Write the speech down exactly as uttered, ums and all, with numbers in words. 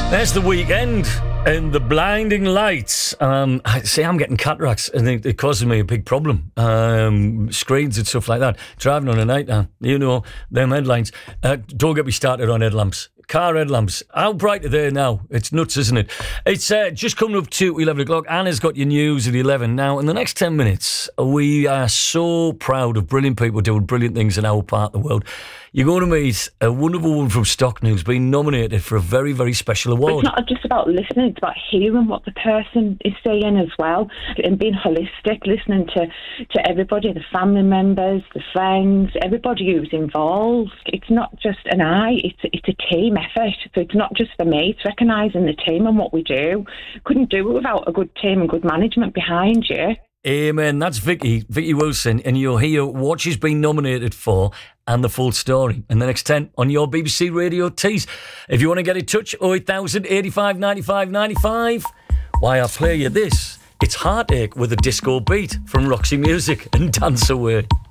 There's the weekend and the blinding lights. Um, I see, I'm getting cataracts, and it, it causes me a big problem. Um, screens and stuff like that. Driving on a night now, you know, them headlines. Uh, don't get me started on headlamps. Car headlamps. How bright are they now? It's nuts, isn't it? It's uh, just coming up to eleven o'clock. Anna's got your news at eleven. Now, in the next ten minutes, we are so proud of brilliant people doing brilliant things in our part of the world. You're going to meet a wonderful woman from Stockton who's been nominated for a very, very special award. It's not just about listening, it's about hearing what the person is saying as well, and being holistic, listening to, to everybody, the family members, the friends, everybody who's involved. It's not just an I, it's, it's a team effort. So it's not just for me, it's recognising the team and what we do. Couldn't do it without a good team and good management behind you. Amen. That's Vicky, Vicky Wilson, and you'll hear what she's been nominated for and the full story in the next ten on your B B C Radio Tees. If you want to get in touch, oh eight thousand, eighty-five, ninety-five, ninety-five. Why, I'll play you this. It's Heartache with a disco beat from Roxy Music and Dance Away.